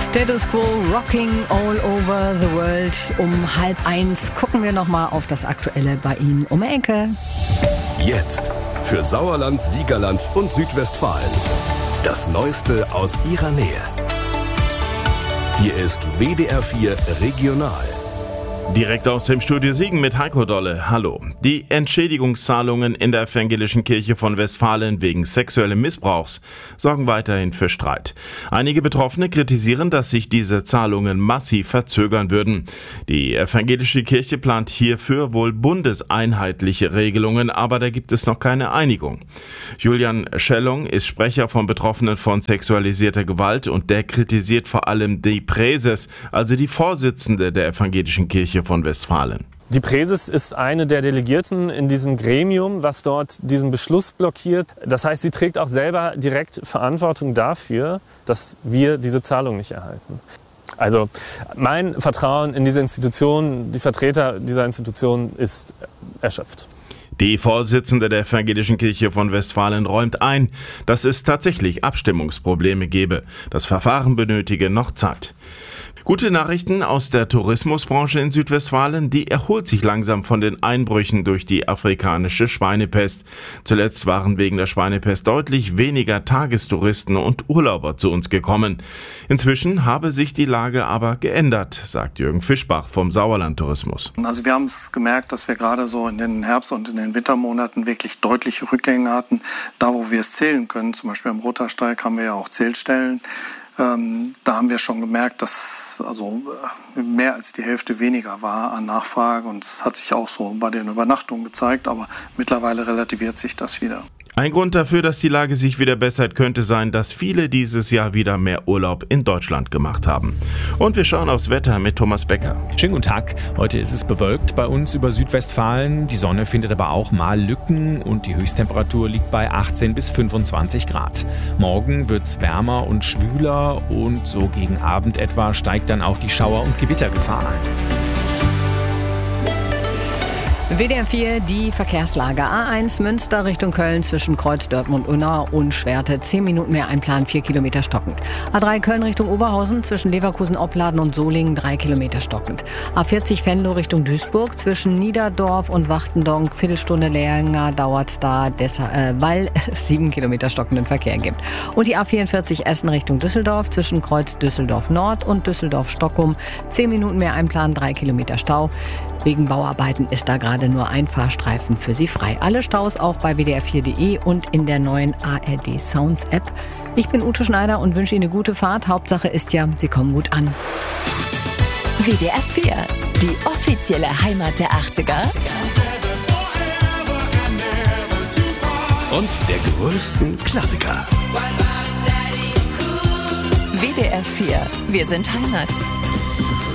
Status Quo, Rocking All Over the World. Um 12:30 gucken wir nochmal auf das Aktuelle bei Ihnen um die Ecke. Jetzt für Sauerland, Siegerland und Südwestfalen. Das Neueste aus Ihrer Nähe. Hier ist WDR 4 Regional. Direkt aus dem Studio Siegen mit Heiko Dolle. Hallo. Die Entschädigungszahlungen in der Evangelischen Kirche von Westfalen wegen sexuellen Missbrauchs sorgen weiterhin für Streit. Einige Betroffene kritisieren, dass sich diese Zahlungen massiv verzögern würden. Die Evangelische Kirche plant hierfür wohl bundeseinheitliche Regelungen, aber da gibt es noch keine Einigung. Julian Schellong ist Sprecher von Betroffenen von sexualisierter Gewalt und der kritisiert vor allem die Präses, also die Vorsitzende der Evangelischen Kirche von Westfalen. Die Präses ist eine der Delegierten in diesem Gremium, was dort diesen Beschluss blockiert. Das heißt, sie trägt auch selber direkt Verantwortung dafür, dass wir diese Zahlung nicht erhalten. Also mein Vertrauen in diese Institution, die Vertreter dieser Institution ist erschöpft. Die Vorsitzende der Evangelischen Kirche von Westfalen räumt ein, dass es tatsächlich Abstimmungsprobleme gebe. Das Verfahren benötige noch Zeit. Gute Nachrichten aus der Tourismusbranche in Südwestfalen, die erholt sich langsam von den Einbrüchen durch die afrikanische Schweinepest. Zuletzt waren wegen der Schweinepest deutlich weniger Tagestouristen und Urlauber zu uns gekommen. Inzwischen habe sich die Lage aber geändert, sagt Jürgen Fischbach vom Sauerland Tourismus. Also wir haben es gemerkt, dass wir gerade so in den Herbst- und in den Wintermonaten wirklich deutliche Rückgänge hatten. Da, wo wir es zählen können, zum Beispiel am Rottersteig haben wir ja auch Zählstellen. Da haben wir schon gemerkt, dass also mehr als die Hälfte weniger war an Nachfrage. Und es hat sich auch so bei den Übernachtungen gezeigt, aber mittlerweile relativiert sich das wieder. Ein Grund dafür, dass die Lage sich wieder bessert, könnte sein, dass viele dieses Jahr wieder mehr Urlaub in Deutschland gemacht haben. Und wir schauen aufs Wetter mit Thomas Becker. Schönen guten Tag. Heute ist es bewölkt bei uns über Südwestfalen. Die Sonne findet aber auch mal Lücken und die Höchsttemperatur liegt bei 18 bis 25 Grad. Morgen wird es wärmer und schwüler und so gegen Abend etwa steigt dann auch die Schauer- und Gewittergefahr an. WDR 4, die Verkehrslage. A1 Münster Richtung Köln zwischen Kreuz Dortmund-Unna und Schwerte. 10 Minuten mehr einplanen, 4 Kilometer stockend. A3 Köln Richtung Oberhausen zwischen Leverkusen-Opladen und Solingen 3 Kilometer stockend. A40 Venlo Richtung Duisburg zwischen Niederdorf und Wachtendonk. Viertelstunde länger dauert es da, weil es 7 Kilometer stockenden Verkehr gibt. Und die A44 Essen Richtung Düsseldorf zwischen Kreuz Düsseldorf-Nord und Düsseldorf-Stockholm. 10 Minuten mehr einplanen, 3 Kilometer Stau. Wegen Bauarbeiten ist da gerade nur ein Fahrstreifen für Sie frei. Alle Staus auch bei wdr4.de und in der neuen ARD Sounds App. Ich bin Ute Schneider und wünsche Ihnen eine gute Fahrt. Hauptsache ist ja, Sie kommen gut an. WDR 4, die offizielle Heimat der 80er. Und der größten Klassiker. WDR 4, wir sind Heimat.